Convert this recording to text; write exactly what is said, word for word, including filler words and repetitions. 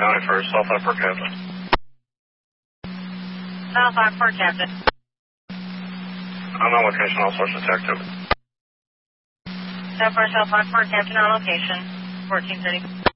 County for South Upper Captain. South Upper Captain. I'm on location, all source detective. South Upper Captain on location, fourteen thirty.